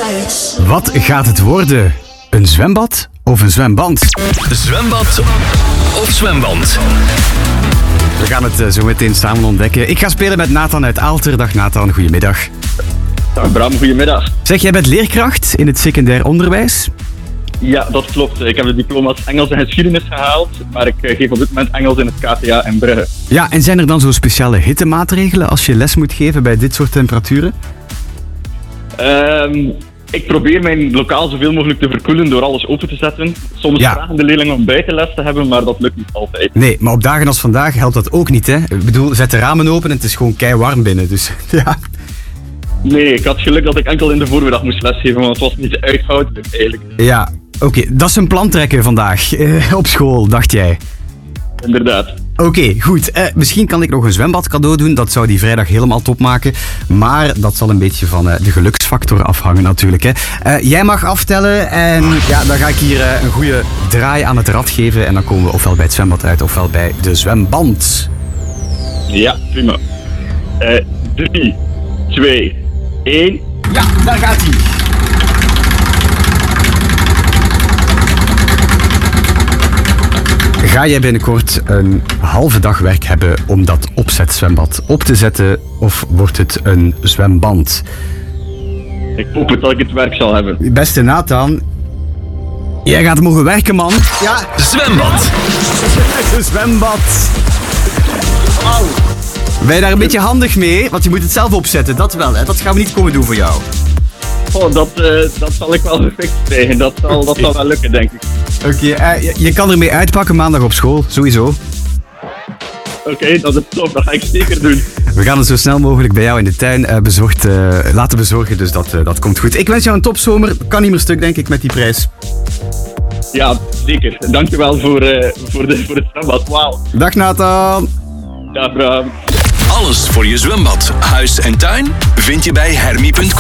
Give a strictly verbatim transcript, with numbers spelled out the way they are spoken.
Wat gaat het worden? Een zwembad of een zwemband? Zwembad of zwemband? We gaan het uh, zo meteen samen ontdekken. Ik ga spelen met Nathan uit Aalter. Dag Nathan, goedemiddag. Dag Bram, goedemiddag. Zeg, jij bent leerkracht in het secundair onderwijs? Ja, dat klopt. Ik heb de diploma's Engels en geschiedenis gehaald, maar ik uh, geef op dit moment Engels in het K T A in Brugge. Ja, en zijn er dan zo speciale hittemaatregelen als je les moet geven bij dit soort temperaturen? Um, ik probeer mijn lokaal zoveel mogelijk te verkoelen door alles open te zetten. Soms Ja. vragen de leerlingen om buitenles te hebben, maar dat lukt niet altijd. Nee, maar op dagen als vandaag helpt dat ook niet, hè? Ik bedoel, zet de ramen open en het is gewoon kei warm binnen, dus ja. Nee, ik had geluk dat ik enkel in de voormiddag moest lesgeven, want het was niet uithoudelijk eigenlijk. Ja, oké, okay, dat is een plan trekken vandaag eh, op school, dacht jij. Inderdaad. Oké, okay, goed. Eh, misschien kan ik nog een zwembad cadeau doen. Dat zou die vrijdag helemaal top maken. Maar dat zal een beetje van uh, de geluksfactor afhangen natuurlijk. Hè. Uh, jij mag aftellen en ja, dan ga ik hier uh, een goede draai aan het rad geven. En dan komen we ofwel bij het zwembad uit ofwel bij de zwemband. Ja, prima. Uh, drie, twee, één. Ja, daar gaat hij. Ga jij binnenkort een halve dag werk hebben om dat opzetzwembad op te zetten of wordt het een zwemband? Ik hoop het dat ik het werk zal hebben. Beste Nathan, jij gaat mogen werken, man. Ja, Zwembad. een zwembad. Wow. Ben je daar een beetje handig mee? Want je moet het zelf opzetten, dat wel, hè? Dat gaan we niet komen doen voor jou. Oh, dat, uh, dat zal ik wel gefixt krijgen. Dat zal, okay. dat zal wel lukken, denk ik. Oké, okay, uh, je, je kan ermee uitpakken maandag op school, sowieso. Oké, okay, dat is top. Dat ga ik zeker doen. We gaan het zo snel mogelijk bij jou in de tuin uh, bezorgd, uh, laten bezorgen, dus dat, uh, dat komt goed. Ik wens jou een topzomer. Kan niet meer stuk, denk ik, met die prijs. Ja, zeker. Dankjewel voor, uh, voor, de, voor het zwembad. Wauw. Dag Nathan. Dag Bram. Alles voor je zwembad, huis en tuin vind je bij hermie punt com.